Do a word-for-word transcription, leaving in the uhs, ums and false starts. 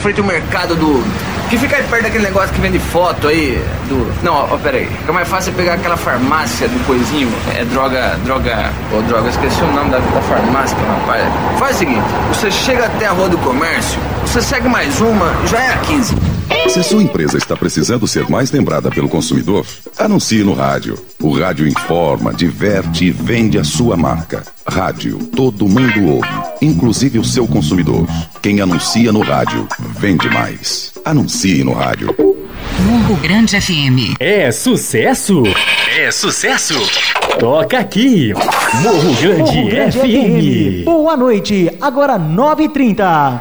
frente ao mercado do... Que fica aí perto daquele negócio que vende foto aí, do... Não, ó, ó pera aí. Fica mais fácil pegar aquela farmácia do coisinho. É droga, droga... Ô, oh, droga, esqueci o nome da, da farmácia, rapaz. Faz o seguinte, você chega até a Rua do Comércio, você segue mais uma, já é a quinze. Se a sua empresa está precisando ser mais lembrada pelo consumidor, anuncie no rádio. O rádio informa, diverte e vende a sua marca. Rádio, todo mundo ouve, inclusive o seu consumidor. Quem anuncia no rádio, vende mais. Anuncie no rádio. Morro Grande F M. É sucesso? É sucesso? Toca aqui, Morro Grande, Morro Grande F M. F M. Boa noite, agora nove e trinta.